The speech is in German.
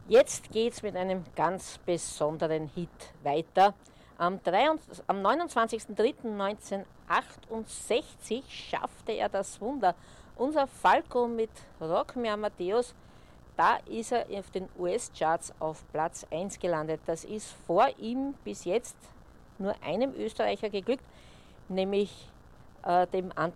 Jetzt geht's mit einem ganz besonderen Hit weiter. Am 29.03.1968 schaffte er das Wunder. Unser Falco mit Rock Me Amadeus, da ist er auf den US-Charts auf Platz 1 gelandet. Das ist vor ihm bis jetzt nur einem Österreicher geglückt, nämlich dem